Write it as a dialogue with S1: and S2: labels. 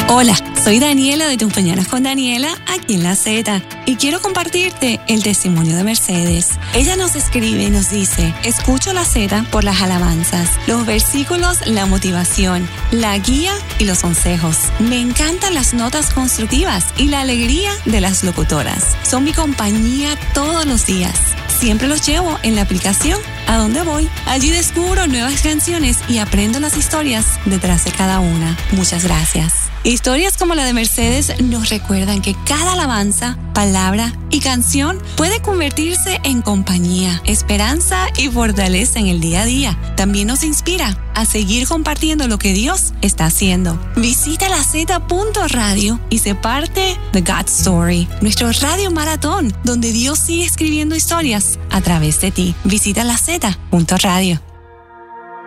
S1: Hola, soy Daniela de Tus Mañanas con Daniela, aquí en La Z, y quiero compartirte el testimonio de Mercedes. Ella nos escribe y nos dice: escucho La Z por las alabanzas, los versículos, la motivación, la guía y los consejos. Me encantan las notas constructivas y la alegría de las locutoras. Son mi compañía todos los días. Siempre los llevo en la aplicación a donde voy. Allí descubro nuevas canciones y aprendo las historias detrás de cada una. Muchas gracias. Historias como la de Mercedes nos recuerdan que cada alabanza, palabra y canción puede convertirse en compañía, esperanza y fortaleza en el día a día. También nos inspira a seguir compartiendo lo que Dios está haciendo. Visita LaZ.radio y sé parte de God's Story, nuestro radio maratón, donde Dios sigue escribiendo historias a través de ti. Visita LaZ.radio.